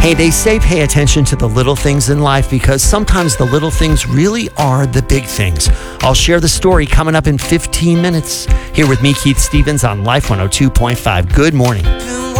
Hey, they say pay attention to the little things in life because sometimes the little things really are the big things. I'll share the story coming up in 15 minutes. Here with me, Keith Stevens on Life 102.5. Good morning.